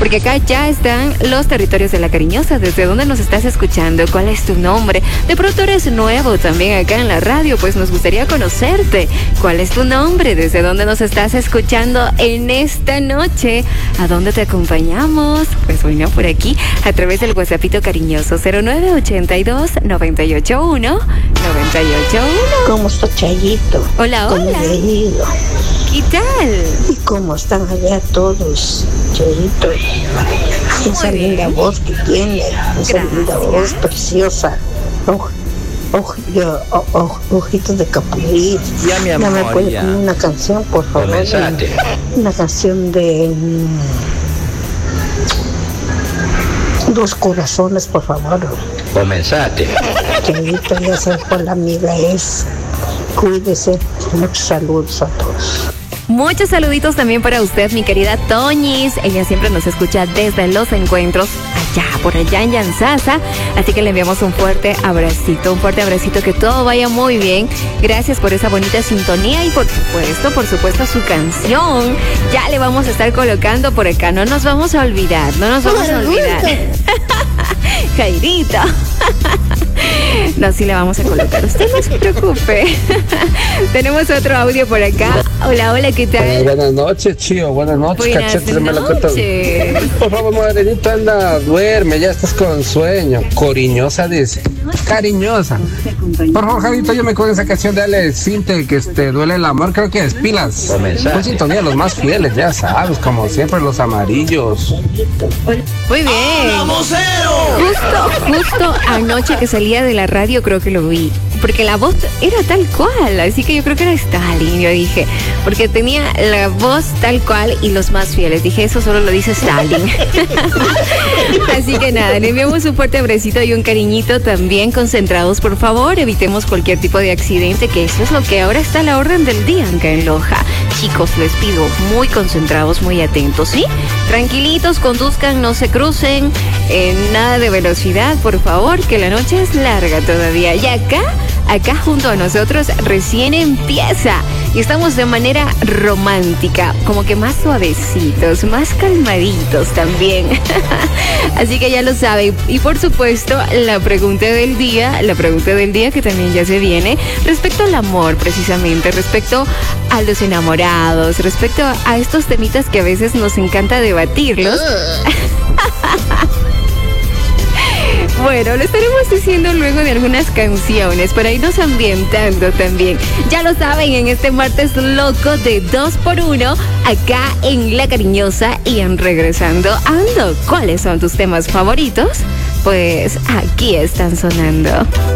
porque acá ya están los territorios de La Cariñosa. ¿Desde dónde nos estás escuchando? ¿Cuál es tu nombre? De pronto eres nuevo también acá en la radio, pues nos gustaría conocerte. ¿Cuál es tu nombre? ¿Desde dónde nos estás escuchando en esta noche? ¿A dónde te acompañamos? Pues bueno, por aquí, a través del WhatsAppito cariñoso 0982-981-981. ¿Cómo está Chayito? Hola, ¿Cómo hola. le ha ido? ¿Qué tal? ¿Y cómo están allá todos, Chayito? Esa Muy linda bien. voz que tiene, esa linda voz preciosa. Ojitos de capulito. Ya, mi Ya me amor, puede ya. poner una canción, por favor. Comenzate. Una canción de Dos Corazones, por favor. Comenzate. Chayito, ya sabes cuál la amiga es. Cuídese. Muchos saludos a todos. Muchos saluditos también para usted, mi querida Toñis. Ella siempre nos escucha desde los encuentros por allá en Yanzasa. Así que le enviamos un fuerte abracito, que todo vaya muy bien. Gracias por esa bonita sintonía y por supuesto su canción. Ya le vamos a estar colocando por acá. No nos vamos a olvidar. Jairito. No, sí le vamos a colocar. Usted no se preocupe. Tenemos otro audio por acá. Hola, hola, ¿qué tal? Buenas noches, Chío. Buenas noches, Buenas cachetes de melocotón. noches. Por favor, morenito, anda, duerme, ya estás con sueño. Coriñosa dice. Cariñosa. Por favor, Javito, yo me con esa canción de Ale Sinte, que duele el amor, creo que es pilas. Comenzar. Con sintonía, los más fieles, ya sabes, como siempre, los amarillos. Muy bien. Justo anoche que salía de la radio creo que lo vi, porque la voz era tal cual, así que yo creo que era Stalin, yo dije, porque tenía la voz tal cual y los más fieles, dije, eso solo lo dice Stalin. Así que nada, le enviamos un fuerte abracito y un cariñito también. Concentrados, por favor, evitemos cualquier tipo de accidente, que eso es lo que ahora está a la orden del día acá en Loja. Chicos, les pido muy concentrados, muy atentos, ¿sí? Tranquilitos, conduzcan, no se crucen, nada de velocidad, por favor, que la noche es larga todavía. Y acá junto a nosotros recién empieza y estamos de manera romántica, como que más suavecitos, más calmaditos también. Así que ya lo saben. Y por supuesto, la pregunta del día que también ya se viene, respecto al amor precisamente, respecto a los enamorados, respecto a estos temitas que a veces nos encanta debatirlos. Bueno, lo estaremos diciendo luego de algunas canciones, para irnos ambientando también. Ya lo saben, en este martes loco de 2x1, acá en La Cariñosa y en Regresando Ando. ¿Cuáles son tus temas favoritos? Pues aquí están sonando.